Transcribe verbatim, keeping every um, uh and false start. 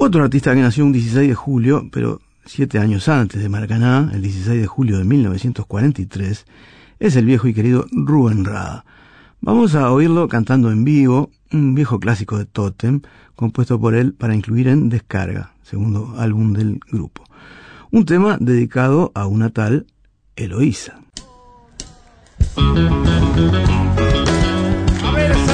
Otro artista que nació un dieciséis de julio, pero siete años antes de Maracaná, el dieciséis de julio de mil novecientos cuarenta y tres, es el viejo y querido Rubén Rada. Vamos a oírlo cantando en vivo un viejo clásico de Totem, compuesto por él para incluir en Descarga, segundo álbum del grupo. Un tema dedicado a una tal Eloísa.